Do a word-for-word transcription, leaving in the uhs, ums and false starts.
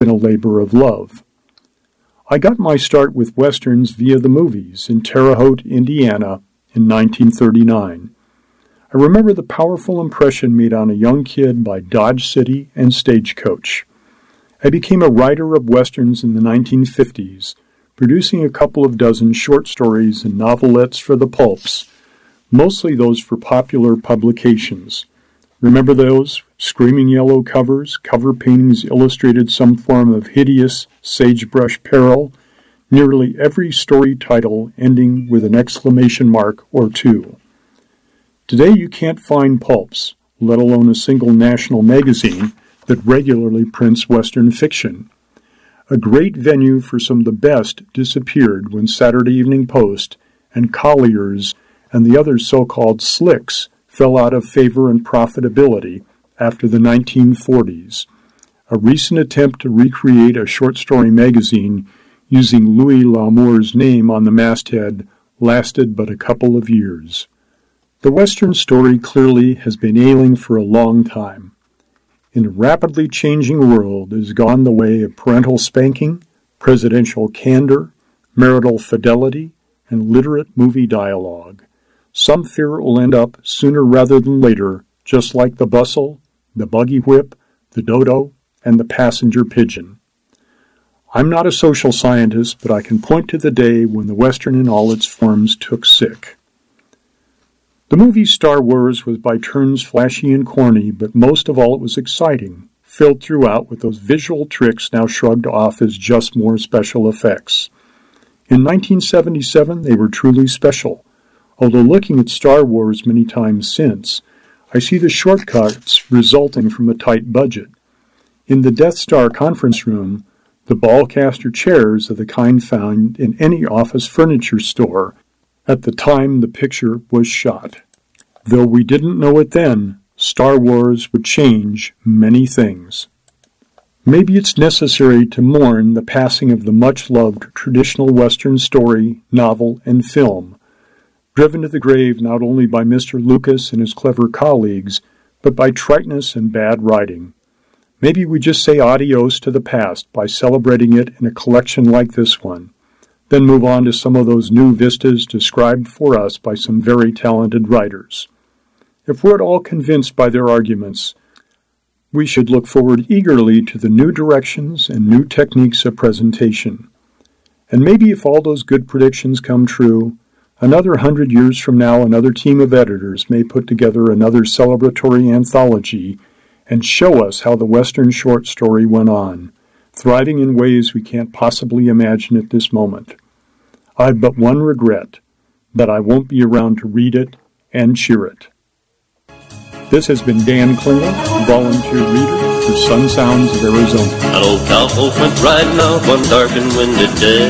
been a labor of love. I got my start with Westerns via the movies in Terre Haute, Indiana in nineteen thirty-nine. I remember the powerful impression made on a young kid by Dodge City and Stagecoach. I became a writer of Westerns in the nineteen fifties, producing a couple of dozen short stories and novelettes for the pulps, mostly those for popular publications. Remember those? Screaming yellow covers, cover paintings illustrated some form of hideous sagebrush peril, nearly every story title ending with an exclamation mark or two. Today you can't find pulps, let alone a single national magazine, that regularly prints Western fiction. A great venue for some of the best disappeared when Saturday Evening Post and Collier's and the other so-called slicks fell out of favor and profitability after the nineteen forties. A recent attempt to recreate a short story magazine using Louis L'Amour's name on the masthead lasted but a couple of years. The Western story clearly has been ailing for a long time. In a rapidly changing world, it has gone the way of parental spanking, presidential candor, marital fidelity, and literate movie dialogue. Some fear it will end up sooner rather than later, just like the bustle, the buggy whip, the dodo, and the passenger pigeon. I'm not a social scientist, but I can point to the day when the Western in all its forms took sick. The movie Star Wars was by turns flashy and corny, but most of all it was exciting, filled throughout with those visual tricks now shrugged off as just more special effects. In nineteen seventy-seven, they were truly special, although looking at Star Wars many times since, I see the shortcuts resulting from a tight budget. In the Death Star conference room, the ballcaster chairs of the kind found in any office furniture store at the time the picture was shot. Though we didn't know it then, Star Wars would change many things. Maybe it's necessary to mourn the passing of the much-loved traditional Western story, novel, and film, driven to the grave not only by Mister Lucas and his clever colleagues, but by triteness and bad writing. Maybe we just say adios to the past by celebrating it in a collection like this one, then move on to some of those new vistas described for us by some very talented writers. If we're at all convinced by their arguments, we should look forward eagerly to the new directions and new techniques of presentation. And maybe if all those good predictions come true, another hundred years from now another team of editors may put together another celebratory anthology and show us how the Western short story went on, thriving in ways we can't possibly imagine at this moment. I've but one regret, that I won't be around to read it and cheer it. This has been Dan Klinger, volunteer reader for Sun Sounds of Arizona. An old cowpoke went riding out one dark and windy day.